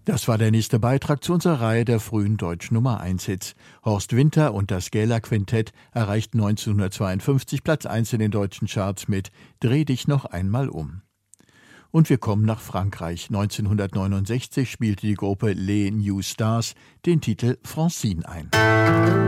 Das war der nächste Beitrag zu unserer Reihe der frühen deutschen Nummer-1-Hits. Horst Winter und das Scala-Quintett erreichten 1952 Platz 1 in den deutschen Charts mit »Dreh dich noch einmal um«. Und wir kommen nach Frankreich. 1969 spielte die Gruppe Les New Stars den Titel Francine ein.